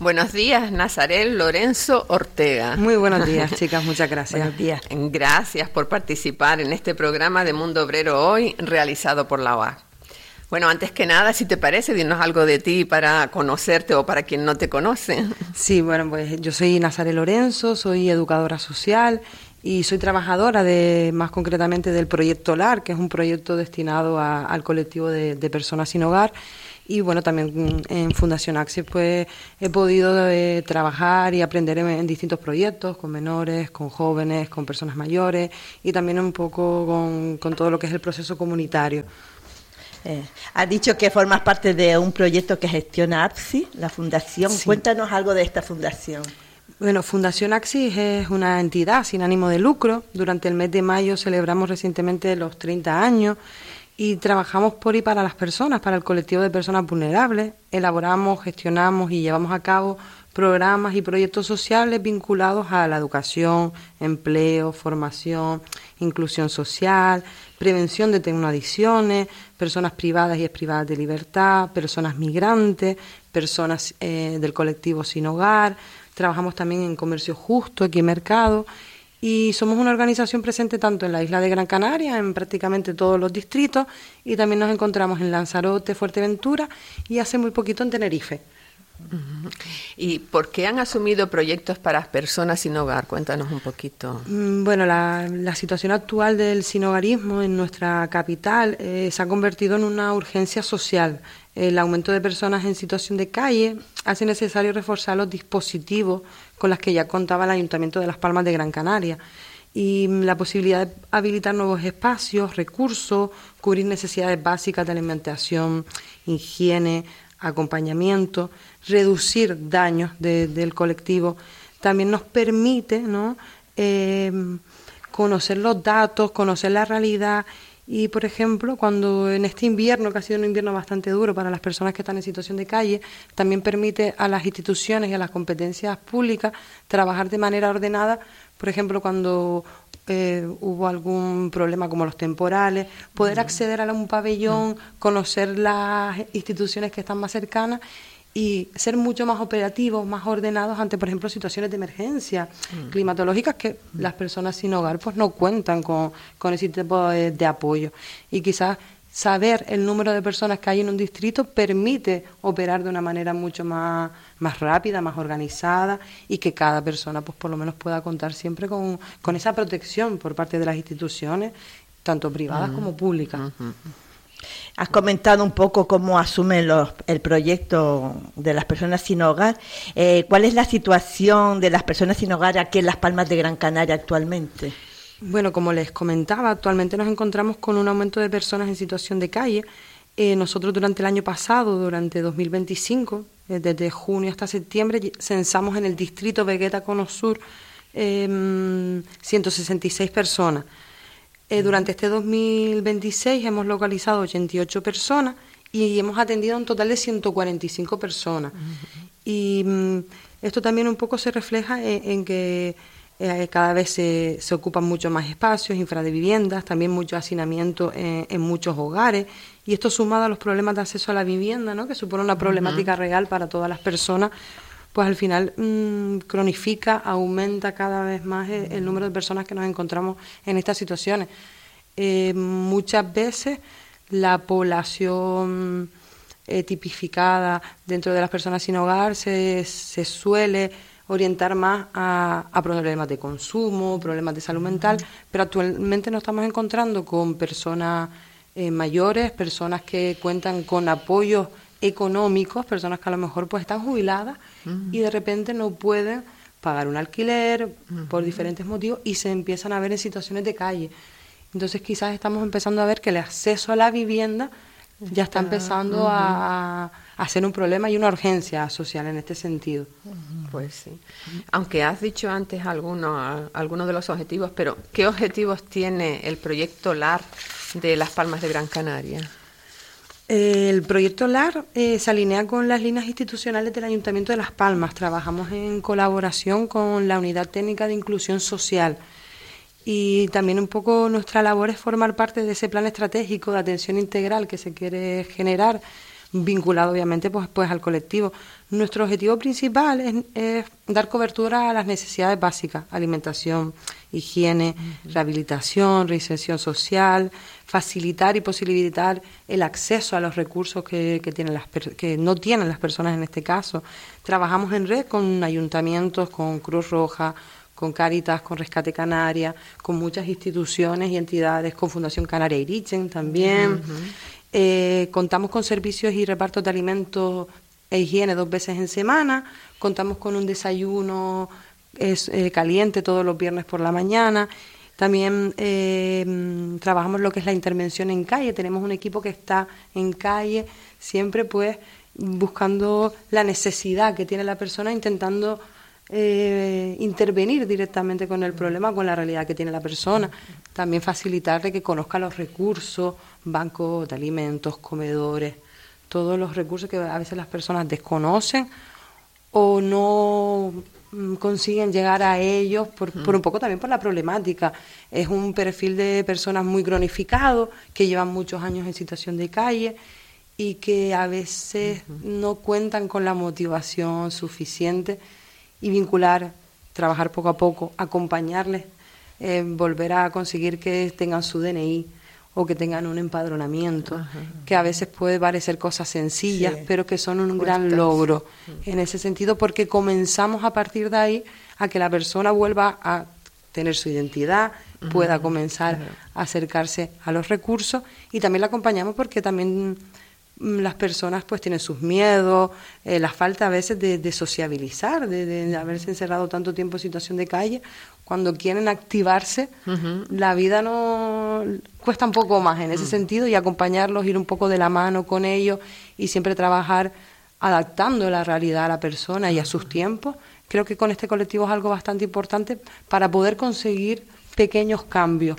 Buenos días, Nazarel Lorenzo Ortega. Muy buenos días, chicas, muchas gracias. Buenos días. Gracias por participar en este programa de Mundo Obrero Hoy, realizado por la OAC. Bueno, antes que nada, si te parece, dinos algo de ti para conocerte o para quien no te conoce. Sí, bueno, pues yo soy Nazarel Lorenzo, soy educadora social y soy trabajadora más concretamente del Proyecto LAR, que es un proyecto destinado al colectivo de personas sin hogar. Y bueno, también en Fundación Axis pues he podido trabajar y aprender en distintos proyectos, con menores, con jóvenes, con personas mayores y también un poco con todo lo que es el proceso comunitario. Has dicho que formas parte de un proyecto que gestiona APSI, la fundación. Sí. Cuéntanos algo de esta fundación. Bueno, Fundación Axis es una entidad sin ánimo de lucro. Durante el mes de mayo celebramos recientemente los 30 años y trabajamos por y para las personas, para el colectivo de personas vulnerables. Elaboramos, gestionamos y llevamos a cabo programas y proyectos sociales vinculados a la educación, empleo, formación, inclusión social, prevención de tecnoadicciones, personas privadas y exprivadas de libertad, personas migrantes, personas del colectivo sin hogar. Trabajamos también en comercio justo, aquí en Mercado, y somos una organización presente tanto en la isla de Gran Canaria, en prácticamente todos los distritos, y también nos encontramos en Lanzarote, Fuerteventura y hace muy poquito en Tenerife. ¿Y por qué han asumido proyectos para personas sin hogar? Cuéntanos un poquito. Bueno, la situación actual del sinhogarismo en nuestra capital se ha convertido en una urgencia social. El aumento de personas en situación de calle hace necesario reforzar los dispositivos con los que ya contaba el Ayuntamiento de Las Palmas de Gran Canaria y la posibilidad de habilitar nuevos espacios, recursos, cubrir necesidades básicas de alimentación, higiene, acompañamiento, reducir daños del colectivo, también nos permite, ¿no?, conocer los datos, conocer la realidad y, por ejemplo, cuando en este invierno, que ha sido un invierno bastante duro para las personas que están en situación de calle, también permite a las instituciones y a las competencias públicas trabajar de manera ordenada, por ejemplo, cuando hubo algún problema como los temporales, poder acceder a un pabellón, conocer las instituciones que están más cercanas y ser mucho más operativos, más ordenados ante, por ejemplo, situaciones de emergencia climatológicas que las personas sin hogar pues no cuentan con ese tipo de apoyo. Y quizás saber el número de personas que hay en un distrito permite operar de una manera mucho más rápida, más organizada y que cada persona pues por lo menos pueda contar siempre con esa protección por parte de las instituciones, tanto privadas como públicas. Has comentado un poco cómo asumen el proyecto de las personas sin hogar. ¿Cuál es la situación de las personas sin hogar aquí en Las Palmas de Gran Canaria actualmente? Bueno, como les comentaba, actualmente nos encontramos con un aumento de personas en situación de calle. Nosotros durante el año pasado, durante 2025, desde junio hasta septiembre, censamos en el distrito Vegueta Cono Sur 166 personas. Durante este 2026 hemos localizado 88 personas y hemos atendido a un total de 145 personas. Y esto también un poco se refleja en que cada vez se ocupan mucho más espacios, infra de viviendas, también mucho hacinamiento en muchos hogares. Y esto sumado a los problemas de acceso a la vivienda, ¿no?, que supone una problemática real para todas las personas, pues al final cronifica, aumenta cada vez más el número de personas que nos encontramos en estas situaciones. Muchas veces la población tipificada dentro de las personas sin hogar se suele orientar más a problemas de consumo, problemas de salud mental, pero actualmente nos estamos encontrando con personas mayores, personas que cuentan con apoyos económicos, personas que a lo mejor pues están jubiladas y de repente no pueden pagar un alquiler por diferentes motivos y se empiezan a ver en situaciones de calle. Entonces quizás estamos empezando a ver que el acceso a la vivienda ya está empezando a ser un problema y una urgencia social en este sentido. Pues sí. Aunque has dicho antes algunos de los objetivos, pero ¿qué objetivos tiene el proyecto LAR de Las Palmas de Gran Canaria? El proyecto LAR se alinea con las líneas institucionales del Ayuntamiento de Las Palmas. Trabajamos en colaboración con la Unidad Técnica de Inclusión Social y también un poco nuestra labor es formar parte de ese plan estratégico de atención integral que se quiere generar vinculado obviamente pues al colectivo. Nuestro objetivo principal es dar cobertura a las necesidades básicas: alimentación, higiene, rehabilitación, reinserción social, facilitar y posibilitar el acceso a los recursos que no tienen las personas en este caso. Trabajamos en red con ayuntamientos, con Cruz Roja, con Cáritas, con Rescate Canaria, con muchas instituciones y entidades, con Fundación Canaria Irichen también. Contamos con servicios y repartos de alimentos e higiene 2 veces en semana. Contamos con un desayuno caliente todos los viernes por la mañana. También trabajamos lo que es la intervención en calle. Tenemos un equipo que está en calle siempre pues buscando la necesidad que tiene la persona, intentando intervenir directamente con el problema, con la realidad que tiene la persona. También facilitarle que conozca los recursos, bancos de alimentos, comedores, todos los recursos que a veces las personas desconocen o no consiguen llegar a ellos por un poco también por la problemática. Es un perfil de personas muy cronificado, que llevan muchos años en situación de calle y que a veces no cuentan con la motivación suficiente, y vincular, trabajar poco a poco, acompañarles, volver a conseguir que tengan su DNI o que tengan un empadronamiento, que a veces puede parecer cosas sencillas, pero que son un gran logro en ese sentido, porque comenzamos a partir de ahí a que la persona vuelva a tener su identidad, pueda comenzar a acercarse a los recursos, y también la acompañamos porque también las personas pues tienen sus miedos, la falta a veces de sociabilizar, de haberse encerrado tanto tiempo en situación de calle. Cuando quieren activarse, la vida no cuesta un poco más en ese sentido, y acompañarlos, ir un poco de la mano con ellos y siempre trabajar adaptando la realidad a la persona y a sus tiempos. Creo que con este colectivo es algo bastante importante para poder conseguir pequeños cambios.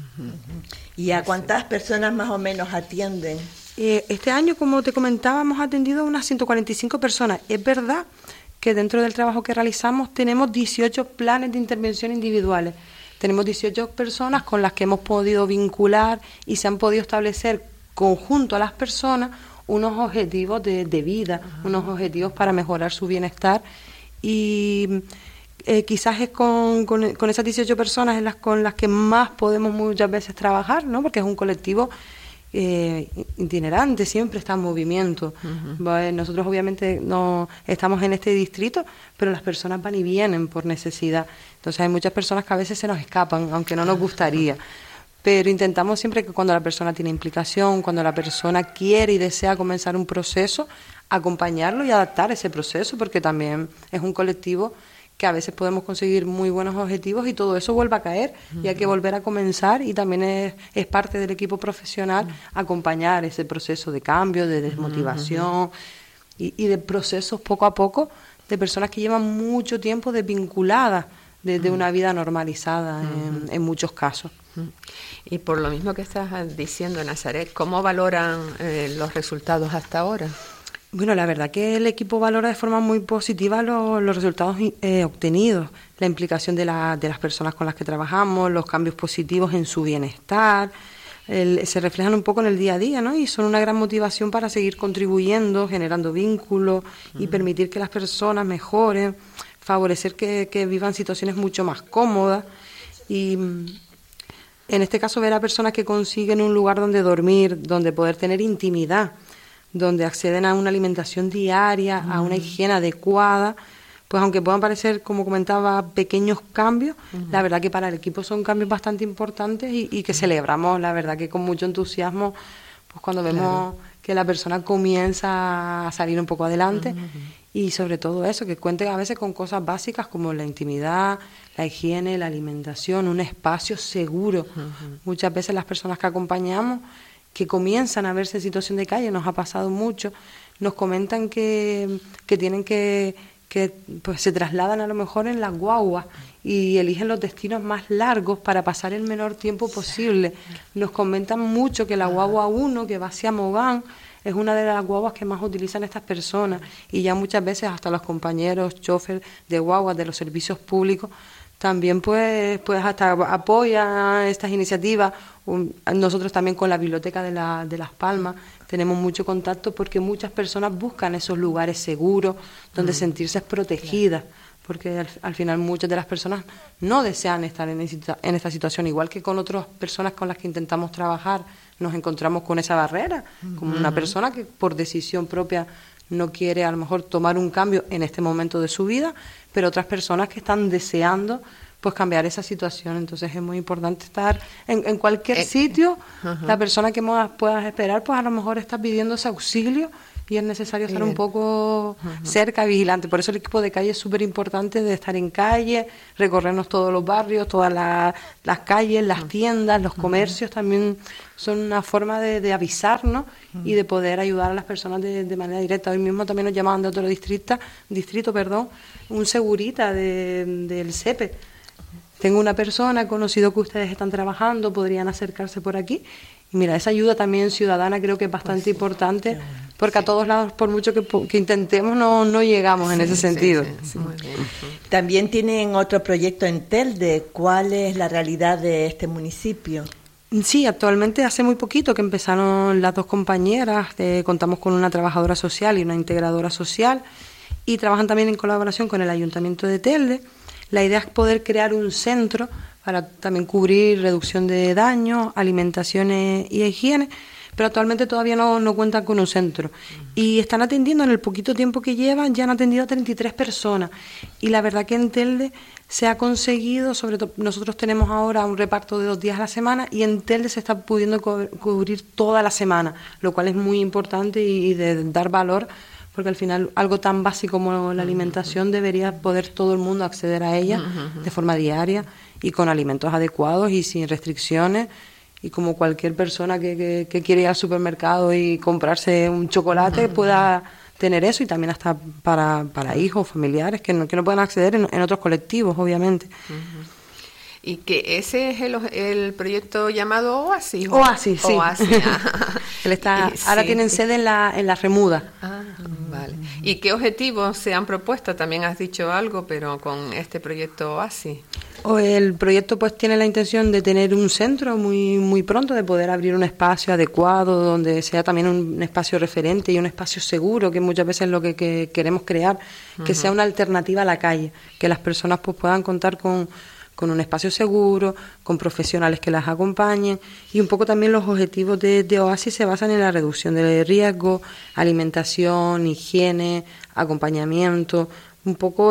¿Y a cuántas personas más o menos atienden? Este año, como te comentaba, hemos atendido a unas 145 personas. Es verdad que dentro del trabajo que realizamos tenemos 18 planes de intervención individuales. Tenemos 18 personas con las que hemos podido vincular y se han podido establecer conjunto a las personas unos objetivos de vida, unos objetivos para mejorar su bienestar. Y quizás es con esas 18 personas con las que más podemos muchas veces trabajar, ¿no? Porque es un colectivo itinerante, siempre está en movimiento. Nosotros obviamente no estamos en este distrito, pero las personas van y vienen por necesidad. Entonces hay muchas personas que a veces se nos escapan, aunque no nos gustaría. Pero intentamos siempre que cuando la persona tiene implicación, cuando la persona quiere y desea comenzar un proceso, acompañarlo y adaptar ese proceso, porque también es un colectivo que a veces podemos conseguir muy buenos objetivos y todo eso vuelve a caer y hay que volver a comenzar, y también es parte del equipo profesional acompañar ese proceso de cambio, de desmotivación y de procesos poco a poco de personas que llevan mucho tiempo desvinculadas de una vida normalizada en muchos casos. Y por lo mismo que estás diciendo, Nazaret, ¿cómo valoran los resultados hasta ahora? Bueno, la verdad que el equipo valora de forma muy positiva los resultados obtenidos, la implicación de las personas con las que trabajamos, los cambios positivos en su bienestar, se reflejan un poco en el día a día, ¿no? Y son una gran motivación para seguir contribuyendo, generando vínculos y permitir que las personas mejoren, favorecer que vivan situaciones mucho más cómodas. Y en este caso ver a personas que consiguen un lugar donde dormir, donde poder tener intimidad, donde acceden a una alimentación diaria, a una higiene adecuada, pues aunque puedan parecer, como comentaba, pequeños cambios, la verdad que para el equipo son cambios bastante importantes y que celebramos, la verdad que con mucho entusiasmo, pues cuando vemos que la persona comienza a salir un poco adelante y sobre todo eso, que cuenten a veces con cosas básicas como la intimidad, la higiene, la alimentación, un espacio seguro. Muchas veces las personas que acompañamos que comienzan a verse en situación de calle, nos ha pasado mucho, nos comentan que tienen que pues se trasladan a lo mejor en las guaguas y eligen los destinos más largos para pasar el menor tiempo posible. Nos comentan mucho que la guagua 1, que va hacia Mogán, es una de las guaguas que más utilizan estas personas, y ya muchas veces hasta los compañeros chofer de guaguas de los servicios públicos también pues hasta apoya estas iniciativas. Nosotros también con la Biblioteca de Las Palmas tenemos mucho contacto porque muchas personas buscan esos lugares seguros donde sentirse protegidas, porque al final muchas de las personas no desean estar en esta situación, igual que con otras personas con las que intentamos trabajar, nos encontramos con esa barrera, como una persona que por decisión propia no quiere a lo mejor tomar un cambio en este momento de su vida, pero otras personas que están deseando pues cambiar esa situación. Entonces es muy importante estar en cualquier sitio. La persona que más puedas esperar, pues a lo mejor está pidiendo ese auxilio y es necesario estar un poco cerca, vigilante. Por eso el equipo de calle es súper importante, de estar en calle, recorrernos todos los barrios, todas las calles, las tiendas, los comercios también son una forma de avisarnos y de poder ayudar a las personas de manera directa. Hoy mismo también nos llamaban de otro distrito, un segurita del SEPE. Tengo una persona, conocido que ustedes están trabajando, podrían acercarse por aquí. Y mira, esa ayuda también ciudadana creo que es bastante importante, porque a todos lados, por mucho que intentemos, no llegamos en ese sentido. Muy bien. También tienen otro proyecto en Telde. ¿Cuál es la realidad de este municipio? Sí, actualmente hace muy poquito que empezaron las dos compañeras, contamos con una trabajadora social y una integradora social, y trabajan también en colaboración con el Ayuntamiento de Telde. La idea es poder crear un centro para también cubrir reducción de daños, alimentación y higiene, pero actualmente todavía no cuentan con un centro. Y están atendiendo, en el poquito tiempo que llevan, ya han atendido a 33 personas. Y la verdad que en Telde se ha conseguido, sobre todo nosotros tenemos ahora un reparto de 2 días a la semana y en Telde se está pudiendo cubrir toda la semana, lo cual es muy importante y de dar valor, porque al final algo tan básico como la alimentación debería poder todo el mundo acceder a ella de forma diaria y con alimentos adecuados y sin restricciones, y como cualquier persona que quiere ir al supermercado y comprarse un chocolate pueda tener eso, y también hasta para hijos, familiares que no puedan acceder en otros colectivos, obviamente. Y que ese es el proyecto llamado Oasis. Oasis, sí. Oasis. Él ahora tienen sede en la Remuda. Vale. ¿Y qué objetivos se han propuesto? También has dicho algo, pero con este proyecto Oasis. El proyecto pues tiene la intención de tener un centro muy muy pronto, de poder abrir un espacio adecuado donde sea también un espacio referente y un espacio seguro, que muchas veces es lo que queremos crear, que sea una alternativa a la calle, que las personas pues puedan contar con un espacio seguro, con profesionales que las acompañen, y un poco también los objetivos de Oasis se basan en la reducción de riesgo, alimentación, higiene, acompañamiento, un poco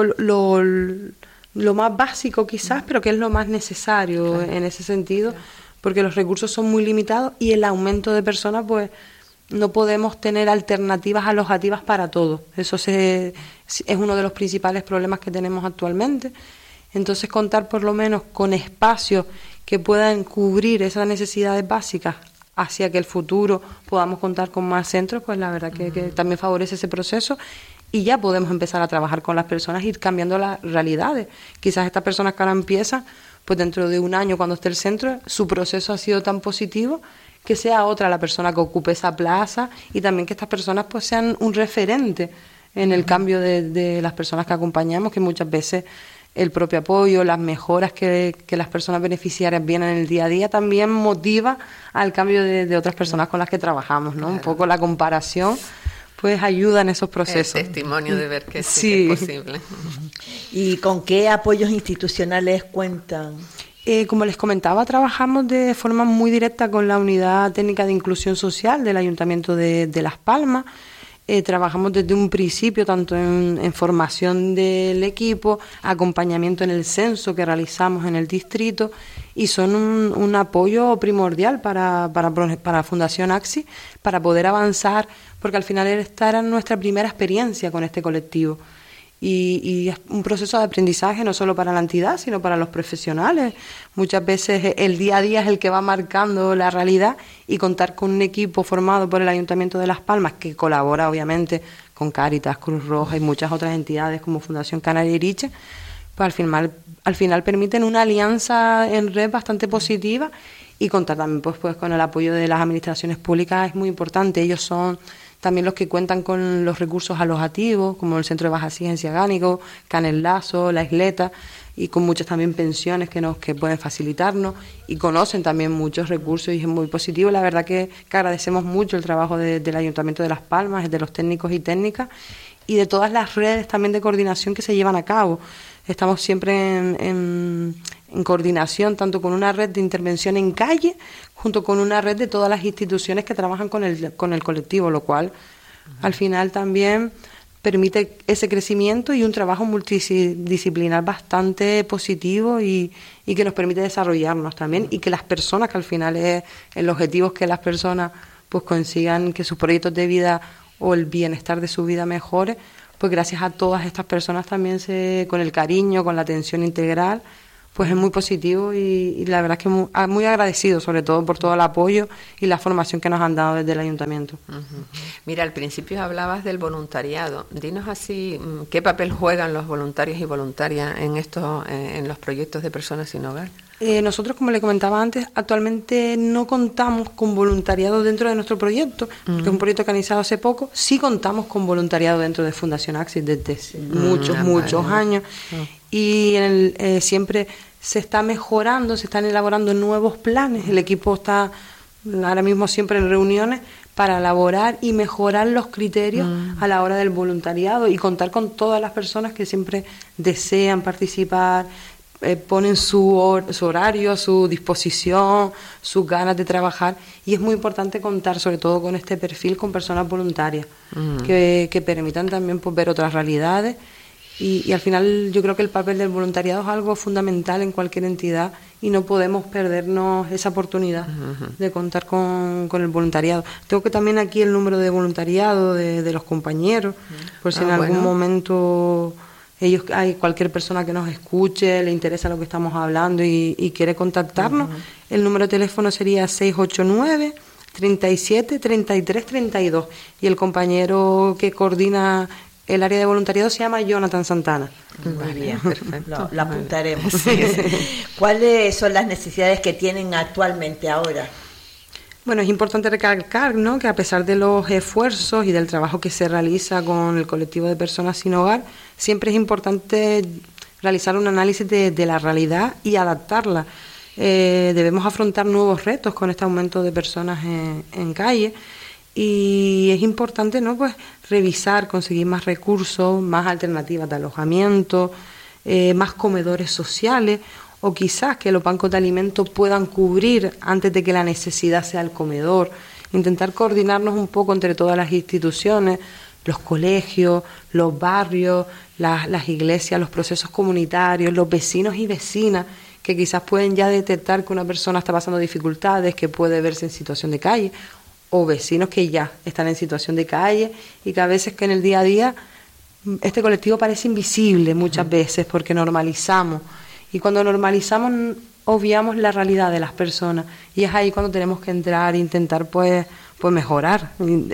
lo más básico quizás, pero que es lo más necesario en ese sentido, porque los recursos son muy limitados y el aumento de personas, pues no podemos tener alternativas alojativas para todo. Eso es uno de los principales problemas que tenemos actualmente. Entonces, contar por lo menos con espacios que puedan cubrir esas necesidades básicas hacia que el futuro podamos contar con más centros, pues la verdad que también favorece ese proceso, y ya podemos empezar a trabajar con las personas, ir cambiando las realidades. Quizás estas personas que ahora empiezan, pues dentro de un año, cuando esté el centro, su proceso ha sido tan positivo que sea otra la persona que ocupe esa plaza, y también que estas personas pues sean un referente en el cambio de las personas que acompañamos, que muchas veces el propio apoyo, las mejoras que las personas beneficiarias vienen en el día a día, también motiva al cambio de otras personas con las que trabajamos, ¿no? Claro. Un poco la comparación pues ayuda en esos procesos. El testimonio de ver que sí es posible. ¿Y con qué apoyos institucionales cuentan? Como les comentaba, trabajamos de forma muy directa con la Unidad Técnica de Inclusión Social del Ayuntamiento de Las Palmas. Trabajamos desde un principio tanto en formación del equipo, acompañamiento en el censo que realizamos en el distrito, y son un apoyo primordial para Fundación AXI para poder avanzar, porque al final esta era nuestra primera experiencia con este colectivo. Y es un proceso de aprendizaje no solo para la entidad, sino para los profesionales. Muchas veces el día a día es el que va marcando la realidad, y contar con un equipo formado por el Ayuntamiento de Las Palmas, que colabora obviamente con Cáritas, Cruz Roja y muchas otras entidades como Fundación Canaria Iriche, pues al final permiten una alianza en red bastante positiva, y contar también pues con el apoyo de las administraciones públicas es muy importante. Ellos son también los que cuentan con los recursos alojativos, como el Centro de Baja Exigencia Gánico, Can Lazo, La Isleta, y con muchas también pensiones que pueden facilitarnos, y conocen también muchos recursos, y es muy positivo. La verdad que agradecemos mucho el trabajo del Ayuntamiento de Las Palmas, de los técnicos y técnicas, y de todas las redes también de coordinación que se llevan a cabo. Estamos siempre en coordinación, tanto con una red de intervención en calle, junto con una red de todas las instituciones que trabajan con el colectivo, lo cual al final también permite ese crecimiento y un trabajo multidisciplinar bastante positivo y que nos permite desarrollarnos también, y que las personas, que al final es el objetivo, es que las personas pues consigan que sus proyectos de vida o el bienestar de su vida mejore, pues gracias a todas estas personas también con el cariño, con la atención integral, pues es muy positivo, y la verdad es que muy agradecido, sobre todo por todo el apoyo y la formación que nos han dado desde el ayuntamiento. Mira, al principio hablabas del voluntariado. Dinos así, ¿qué papel juegan los voluntarios y voluntarias en los proyectos de personas sin hogar? Nosotros, como le comentaba antes, actualmente no contamos con voluntariado dentro de nuestro proyecto, porque es un proyecto que ha iniciado hace poco. Sí contamos con voluntariado dentro de Fundación Axis desde muchos años, y siempre se está mejorando, se están elaborando nuevos planes. El equipo está ahora mismo siempre en reuniones para elaborar y mejorar los criterios a la hora del voluntariado, y contar con todas las personas que siempre desean participar, ponen su horario a su disposición, sus ganas de trabajar, y es muy importante contar sobre todo con este perfil, con personas voluntarias que permitan también pues ver otras realidades, y al final yo creo que el papel del voluntariado es algo fundamental en cualquier entidad, y no podemos perdernos esa oportunidad de contar con el voluntariado. Tengo que también aquí el número de voluntariado de los compañeros, por si en algún momento hay cualquier persona que nos escuche, le interesa lo que estamos hablando y quiere contactarnos. El número de teléfono sería 689 37 33 32, y el compañero que coordina el área de voluntariado se llama Jonathan Santana. Muy bien, perfecto. Lo apuntaremos. ¿Cuáles son las necesidades que tienen actualmente ahora? Bueno, es importante recalcar, ¿no?, que a pesar de los esfuerzos y del trabajo que se realiza con el colectivo de personas sin hogar, siempre es importante realizar un análisis de la realidad y adaptarla. Debemos afrontar nuevos retos con este aumento de personas en calle, y es importante, ¿no?, pues revisar, conseguir más recursos, más alternativas de alojamiento, más comedores sociales, o quizás que los bancos de alimentos puedan cubrir antes de que la necesidad sea el comedor. Intentar coordinarnos un poco entre todas las instituciones, los colegios, los barrios, las iglesias, los procesos comunitarios, los vecinos y vecinas, que quizás pueden ya detectar que una persona está pasando dificultades, que puede verse en situación de calle, o vecinos que ya están en situación de calle, y que a veces que en el día a día este colectivo parece invisible muchas veces, porque normalizamos, y cuando normalizamos obviamos la realidad de las personas, y es ahí cuando tenemos que entrar e intentar pues mejorar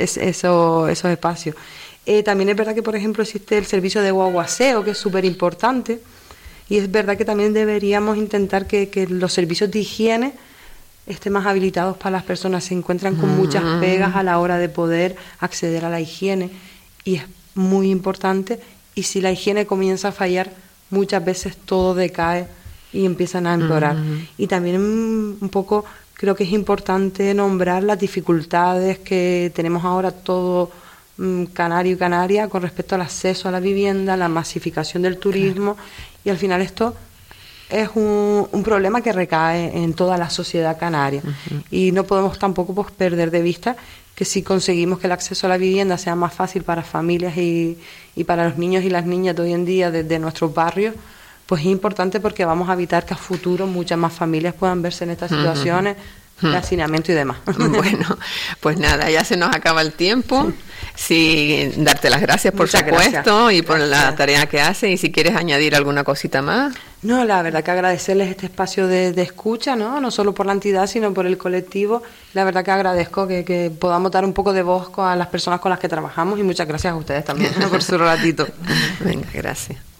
esos espacios. También es verdad que, por ejemplo, existe el servicio de guaguaseo, que es súper importante, y es verdad que también deberíamos intentar que los servicios de higiene estén más habilitados para las personas. Se encuentran con muchas pegas a la hora de poder acceder a la higiene, y es muy importante, y si la higiene comienza a fallar, muchas veces todo decae y empiezan a empeorar. Y también un poco creo que es importante nombrar las dificultades que tenemos ahora todo canario y canaria con respecto al acceso a la vivienda, la masificación del turismo, y al final esto es un problema que recae en toda la sociedad canaria, y no podemos tampoco pues perder de vista que si conseguimos que el acceso a la vivienda sea más fácil para familias y para los niños y las niñas de hoy en día desde nuestros barrios, pues es importante, porque vamos a evitar que a futuro muchas más familias puedan verse en estas situaciones de hacinamiento y demás. Bueno, pues nada, ya se nos acaba el tiempo. Sí, darte las gracias, por supuesto, y por la tarea que haces, y si quieres añadir alguna cosita más. No, la verdad que agradecerles este espacio de escucha, no solo por la entidad, sino por el colectivo. La verdad que agradezco que podamos dar un poco de voz a las personas con las que trabajamos, y muchas gracias a ustedes también por su ratito. Venga, gracias.